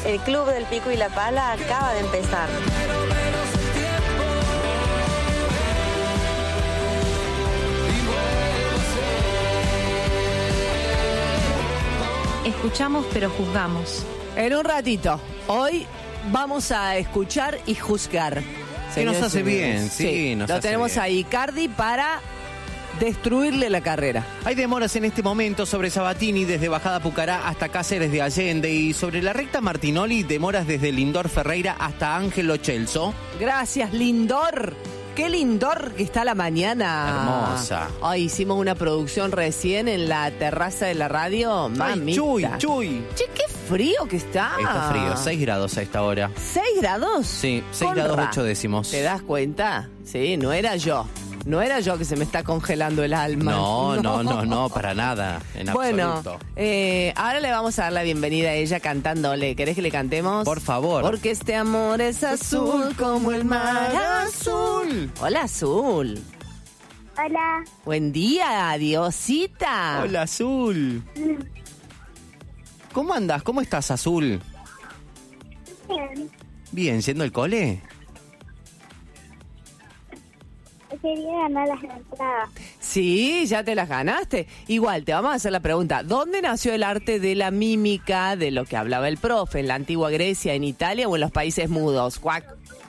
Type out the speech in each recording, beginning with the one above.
El Club del Pico y la Pala acaba de empezar. Escuchamos pero juzgamos. En un ratito, hoy vamos a escuchar y juzgar. Que nos hace bien, sí, nos lo hace tenemos bien. a Icardi para destruirle la carrera. Hay demoras en este momento sobre Sabatini desde Bajada Pucará hasta Cáceres de Allende y sobre la recta Martinoli demoras desde Lindor Ferreira hasta Ángelo Chelso. Gracias, Lindor. Qué lindor que está la mañana. Hermosa. Hoy hicimos una producción recién en la terraza de la radio. Ay, Mamita. chuy. Che, qué frío que está. Está frío, 6 grados a esta hora. ¿6 grados? Sí, 6 Con grados ra- 8 décimos. ¿Te das cuenta? Sí, no era yo. No era yo que se me está congelando el alma. No, para nada, en Bueno, absoluto. ahora le vamos a dar la bienvenida a ella cantándole. ¿Querés que le cantemos? Por favor. Porque este amor es azul como el mar azul. Hola, Azul. Hola. Buen día, Diosita. Hola, Azul. ¿Cómo andas? ¿Cómo estás, Azul? Bien. Bien, ¿yendo al cole? Quería ganar las entradas. Sí, ya te las ganaste. Igual, te vamos a hacer la pregunta. ¿Dónde nació el arte de la mímica, de lo que hablaba el profe? ¿En la antigua Grecia, en Italia o en los países mudos? Cuac.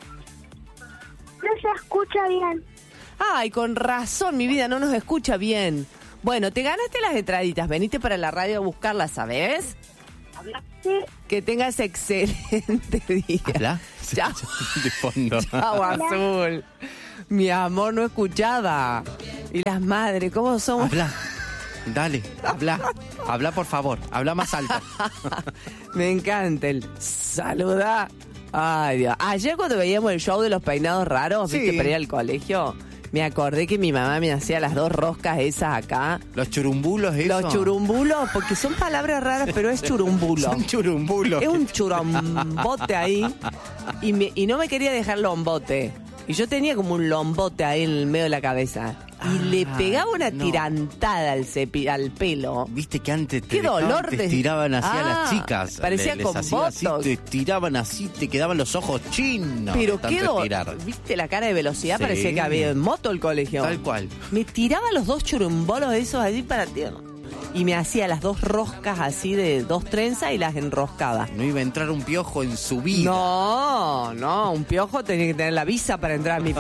No se escucha bien. Ay, con razón, mi vida, no nos escucha bien. Bueno, te ganaste las entraditas. Veniste para la radio a buscarlas, ¿sabes? Sí. Que tengas excelente día. ¿Habla? Chao. De fondo. Chao, Azul. Mi amor, no escuchaba. Y las madres, ¿cómo somos? Habla. Dale, habla por favor, habla más alto. Me encanta el saluda. Ay, Dios. Ayer cuando veíamos el show de los peinados raros, Sí. viste, para ir al colegio, me acordé que mi mamá me hacía las 2 roscas esas acá. Los churumbulos, eso. Los churumbulos, porque son palabras raras, pero es churumbulo. Son churumbulos. Es un churumbote ahí. Y no me quería dejar lombote. Y yo tenía como un lombote ahí en el medio de la cabeza. Y le pegaba una no. tirantada al pelo. Viste que antes Qué dolor te de- estiraban así a las Ah, chicas. parecía Les con hacía así, botox. te estiraban así, te quedaban los ojos chinos. Pero de tanto qué dolor. estirar. ¿Viste la cara de velocidad? Sí. Parecía que había en moto el colegio. Tal cual. Me tiraba los 2 churumbolos esos allí para ti. Y me hacía las 2 roscas así de 2 trenzas y las enroscaba. No iba a entrar un piojo en su vida. No, un piojo tenía que tener la visa para entrar a mi...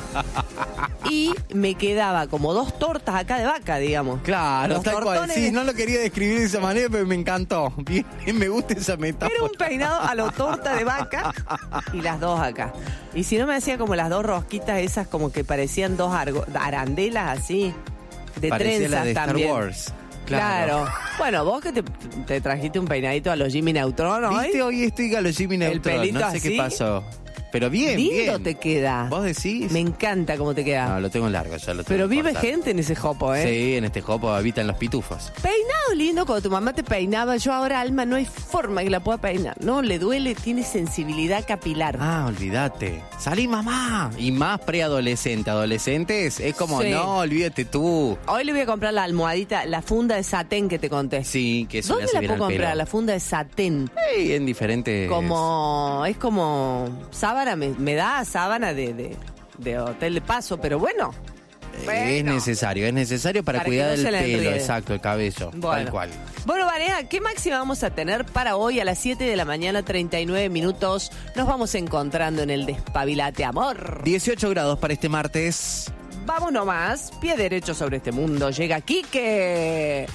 Y me quedaba como 2 tortas acá de vaca, digamos. Claro, Los tal cual. tortones. Sí, no lo quería describir de esa manera, pero me encantó. Bien, me gusta esa metáfora. Era un peinado a lo torta de vaca y las 2 acá. Y si no me hacía como las 2 rosquitas esas como que parecían 2 arandelas así, de Parecía trenzas la de Star también. Wars. Claro. Bueno, vos que te trajiste un peinadito a los Jimmy Neutron hoy. ¿Viste? Hoy estoy a los Jimmy Neutron. pelito No sé así. qué pasó. Pero bien, Lindo bien. te queda. ¿Vos decís? Me encanta cómo te queda. No, lo tengo largo, ya lo tengo. Pero que vive cortar. gente en ese jopo, ¿eh? Sí, en este jopo habitan los pitufos. Peinado lindo, cuando tu mamá te peinaba, yo ahora, Alma, no hay forma que la pueda peinar. No, le duele, tiene sensibilidad capilar. Ah, olvídate. Salí, mamá. Y más preadolescente. Adolescentes es como, Sí. no, olvídate tú. Hoy le voy a comprar la almohadita, la funda de satén que te conté. Sí, que eso le ¿Dónde hace la bien puedo al comprar? pelo. La funda de satén. Sí, en diferentes... Es como sábana, me da sábana de hotel de paso, pero bueno. Es Bueno. necesario para Para que cuidar no el se le pelo, enrede. exacto, el cabello, tal cual. Bueno, Vanessa, ¿qué máxima vamos a tener para hoy a las 7 de la mañana, 39 minutos? Nos vamos encontrando en el Despabilate Amor. 18 grados para este martes. Vamos nomás, pie derecho sobre este mundo. Llega Quique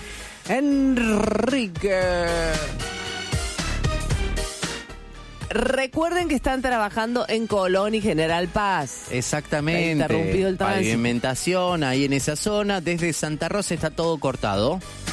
Enrique. Recuerden que están trabajando en Colón y General Paz. Exactamente. Está interrumpido el tránsito. Pavimentación ahí en esa zona. Desde Santa Rosa está todo cortado.